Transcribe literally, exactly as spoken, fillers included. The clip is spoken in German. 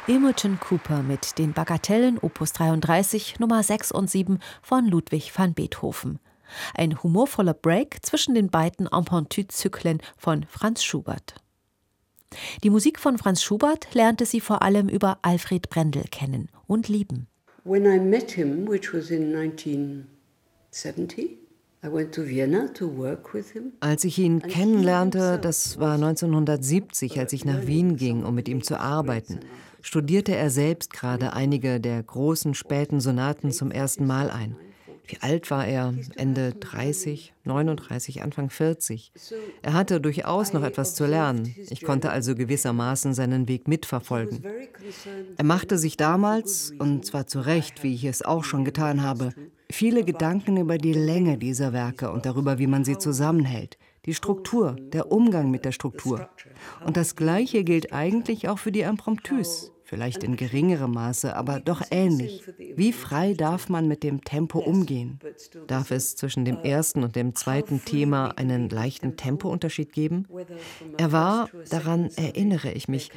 Imogen Cooper mit den Bagatellen Opus dreiunddreißig Nummer sechs und sieben von Ludwig van Beethoven. Ein humorvoller Break zwischen den beiden Impromptu-Zyklen von Franz Schubert. Die Musik von Franz Schubert lernte sie vor allem über Alfred Brendel kennen und lieben. When I met him, which was in nineteen seventy, I went to Vienna to work with him. Als ich ihn kennenlernte, das war neunzehnhundertsiebzig, als ich nach Wien ging, um mit ihm zu arbeiten, studierte er selbst gerade einige der großen späten Sonaten zum ersten Mal ein. Wie alt war er? Ende dreißig, neununddreißig, Anfang vierzig. Er hatte durchaus noch etwas zu lernen. Ich konnte also gewissermaßen seinen Weg mitverfolgen. Er machte sich damals, und zwar zu Recht, wie ich es auch schon getan habe, viele Gedanken über die Länge dieser Werke und darüber, wie man sie zusammenhält. Die Struktur, der Umgang mit der Struktur. Und das Gleiche gilt eigentlich auch für die Impromptus. Vielleicht in geringerem Maße, aber doch ähnlich. Wie frei darf man mit dem Tempo umgehen? Darf es zwischen dem ersten und dem zweiten Thema einen leichten Tempounterschied geben? Er war, daran erinnere ich mich,